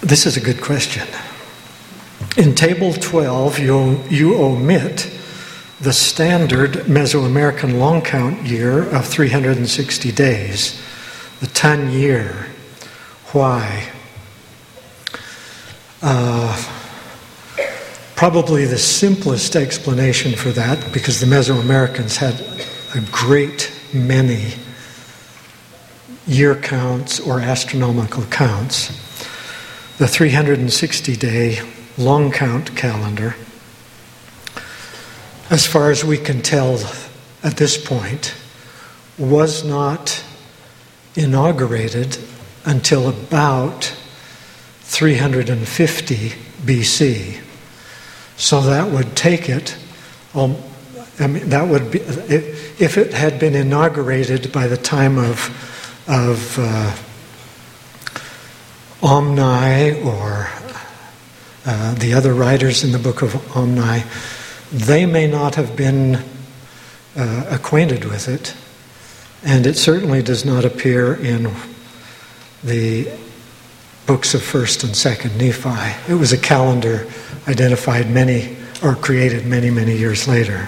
This is a good question. In Table 12, you omit the standard Mesoamerican long count year of 360 days, the Tun year. Why? Probably the simplest explanation for that, because the Mesoamericans had a great many year counts or astronomical counts. The 360-day long count calendar, as far as we can tell at this point, was not inaugurated until about 350 BC. So that would take it, that would be, if it had been inaugurated by the time of Omni or the other writers in the book of Omni, they may not have been acquainted with it, and it certainly does not appear in the books of 1st and 2nd Nephi. It was a calendar identified created many, many years later.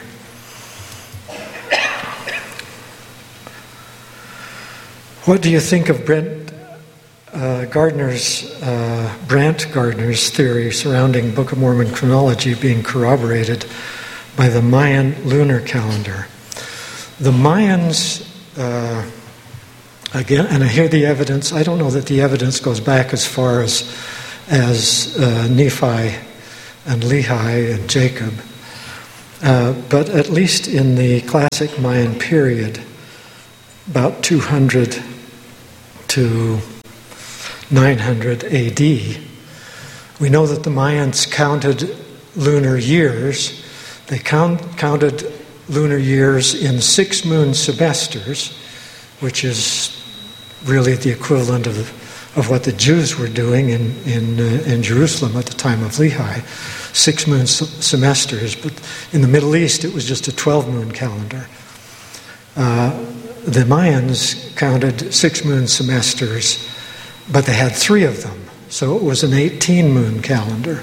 What do you think of Brant Gardner's theory surrounding Book of Mormon chronology being corroborated by the Mayan lunar calendar? The Mayans, again, and I hear the evidence, I don't know that the evidence goes back as far as Nephi and Lehi and Jacob, but at least in the classic Mayan period, about 200 to 900 AD, we know that the Mayans counted lunar years. They counted lunar years in 6 moon semesters, which is really the equivalent of what the Jews were doing in Jerusalem at the time of Lehi. 6 moon semesters, but in the Middle East it was just a 12 moon calendar. The Mayans counted 6 moon semesters, but they had 3 of them, so it was an 18 moon calendar.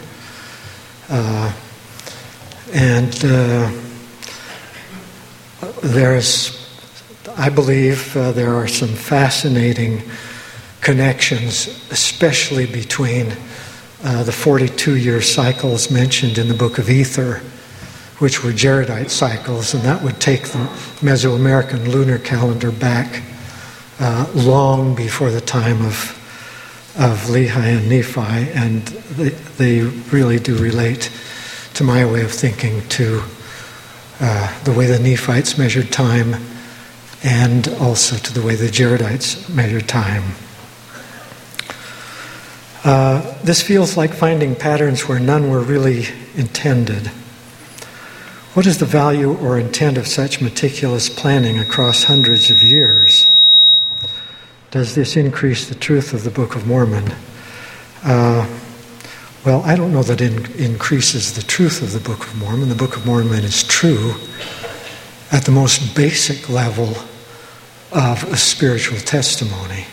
I believe there are some fascinating connections, especially between the 42-year cycles mentioned in the Book of Ether, which were Jaredite cycles, and that would take the Mesoamerican lunar calendar back long before the time of Lehi and Nephi, and they really do relate to my way of thinking to the way the Nephites measured time, and also to the way the Jaredites measured time. This feels like finding patterns where none were really intended. What is the value or intent of such meticulous planning across hundreds of years? Does this increase the truth of the Book of Mormon? Well, I don't know that it increases the truth of the Book of Mormon. The Book of Mormon is true at the most basic level of a spiritual testimony.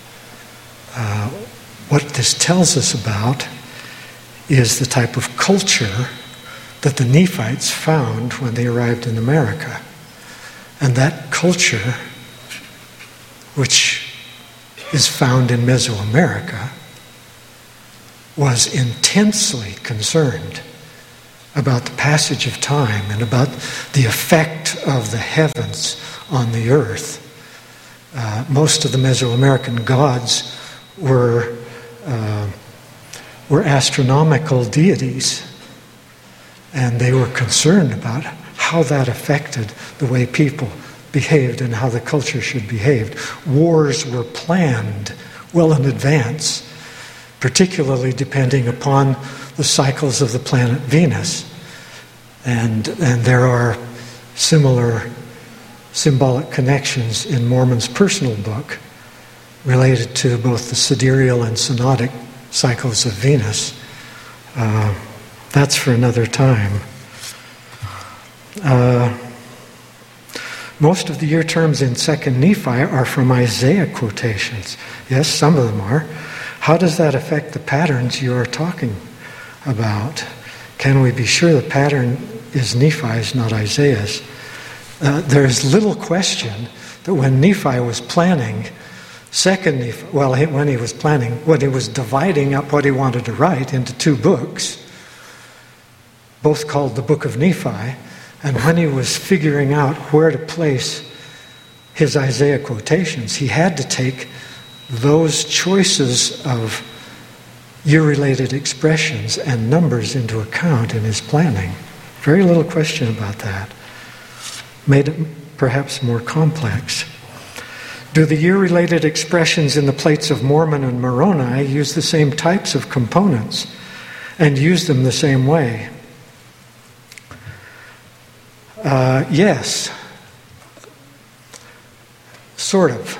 What this tells us about is the type of culture that the Nephites found when they arrived in America. And that culture, which is found in Mesoamerica, was intensely concerned about the passage of time and about the effect of the heavens on the earth. Most of the Mesoamerican gods were astronomical deities, and they were concerned about how that affected the way people behaved and how the culture should behave. Wars were planned well in advance, particularly depending upon the cycles of the planet Venus. And there are similar symbolic connections in Mormon's personal book related to both the sidereal and synodic cycles of Venus. That's for another time. Most of the year terms in 2nd Nephi are from Isaiah quotations. Yes, some of them are. How does that affect the patterns you're talking about? Can we be sure the pattern is Nephi's, not Isaiah's? There's little question that when Nephi was planning when he was dividing up what he wanted to write into two books, both called the Book of Nephi, and when he was figuring out where to place his Isaiah quotations, he had to take those choices of year-related expressions and numbers into account in his planning. Very little question about that. Made it perhaps more complex. Do the year-related expressions in the plates of Mormon and Moroni use the same types of components and use them the same way? Yes. Sort of.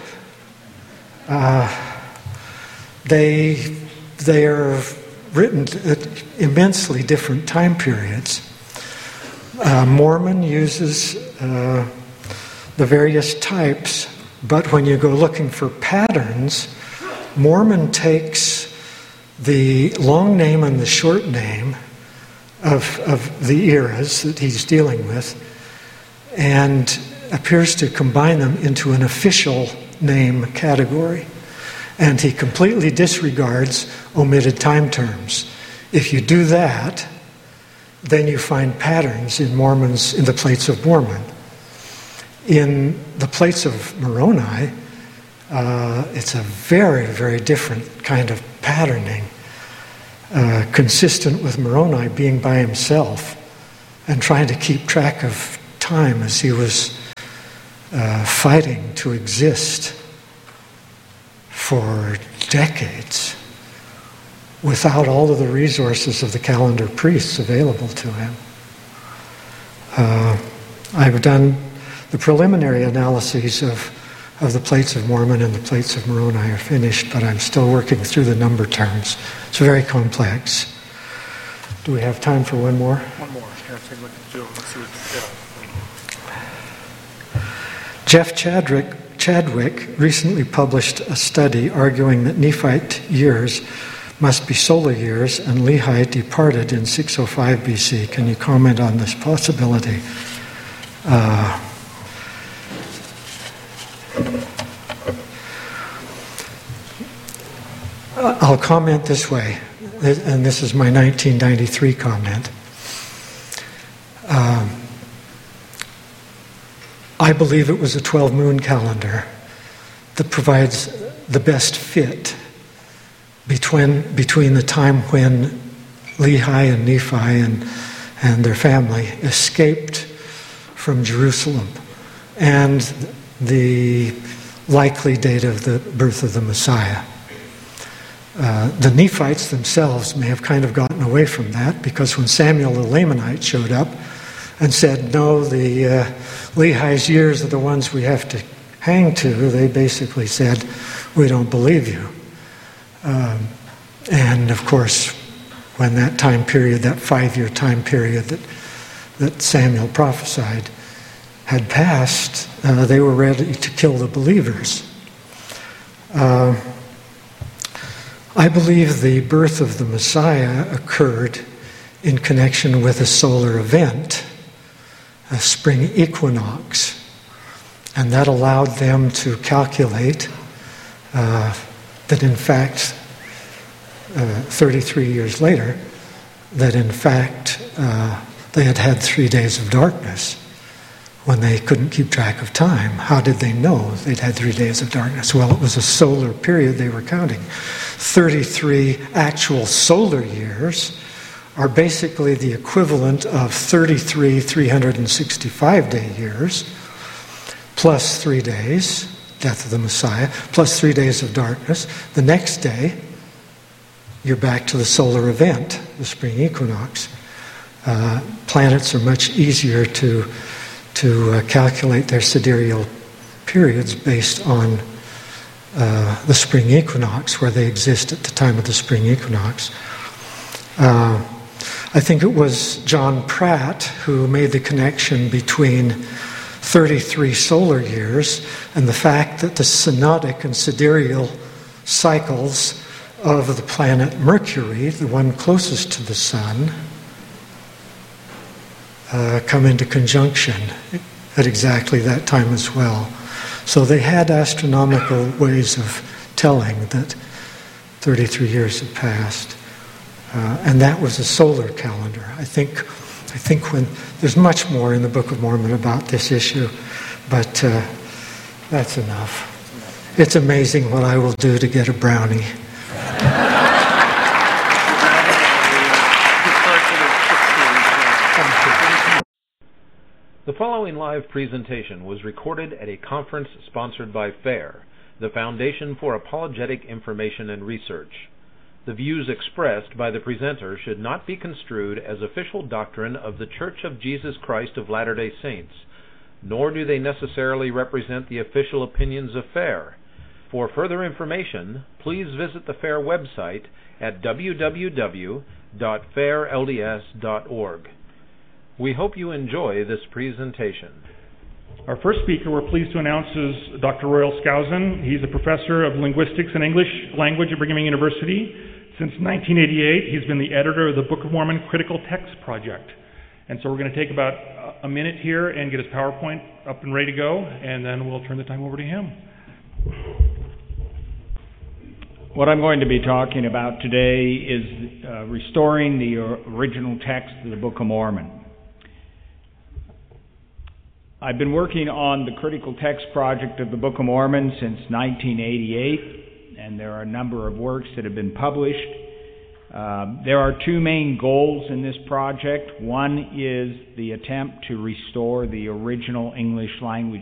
They are written at immensely different time periods. Mormon uses the various types, but when you go looking for patterns, Mormon takes the long name and the short name of the eras that he's dealing with and appears to combine them into an official name category. And he completely disregards omitted time terms. If you do that, then you find patterns in the plates of Mormon. In the plates of Moroni, it's a very, very different kind of patterning, consistent with Moroni being by himself and trying to keep track of time as he was fighting to exist for decades without all of the resources of the calendar priests available to him. I've done the preliminary analyses of the plates of Mormon and the plates of Moroni are finished, but I'm still working through the number terms. It's very complex. Do we have time for one more? One more. Here, take a look at Joe. Let's see what Jeff Chadwick recently published a study arguing that Nephite years must be solar years and Lehi departed in 605 BC. Can you comment on this possibility? I'll comment this way, and this is my 1993 comment. I believe it was a 12-moon calendar that provides the best fit between the time when Lehi and Nephi and their family escaped from Jerusalem and the likely date of the birth of the Messiah. The Nephites themselves may have kind of gotten away from that because when Samuel the Lamanite showed up and said, no, the Lehi's years are the ones we have to hang to, they basically said, we don't believe you. And of course, when that time period, that 5-year time period that Samuel prophesied had passed, they were ready to kill the believers. I believe the birth of the Messiah occurred in connection with a solar event, a spring equinox, and that allowed them to calculate that in fact 33 years later, that in fact they had had 3 days of darkness when they couldn't keep track of time. How did they know they'd had 3 days of darkness? Well, it was a solar period they were counting. 33 actual solar years are basically the equivalent of 33 365-day years, plus 3 days, death of the Messiah, plus 3 days of darkness. The next day, you're back to the solar event, the spring equinox. Planets are much easier to calculate their sidereal periods based on the spring equinox, where they exist at the time of the spring equinox. I think it was John Pratt who made the connection between 33 solar years and the fact that the synodic and sidereal cycles of the planet Mercury, the one closest to the Sun, come into conjunction at exactly that time as well. So they had astronomical ways of telling that 33 years had passed. And that was a solar calendar. I think when there's much more in the Book of Mormon about this issue, but that's enough. It's amazing what I will do to get a brownie. The following live presentation was recorded at a conference sponsored by FAIR, the Foundation for Apologetic Information and Research. The views expressed by the presenter should not be construed as official doctrine of The Church of Jesus Christ of Latter-day Saints, nor do they necessarily represent the official opinions of FAIR. For further information, please visit the FAIR website at www.fairlds.org. We hope you enjoy this presentation. Our first speaker we're pleased to announce is Dr. Royal Skousen. He's a professor of linguistics and English language at Brigham Young University. Since 1988, he's been the editor of the Book of Mormon Critical Text Project. And so we're going to take about a minute here and get his PowerPoint up and ready to go, and then we'll turn the time over to him. What I'm going to be talking about today is restoring the original text of the Book of Mormon. I've been working on the Critical Text Project of the Book of Mormon since 1988, and there are a number of works that have been published. There are two main goals in this project. One is the attempt to restore the original English language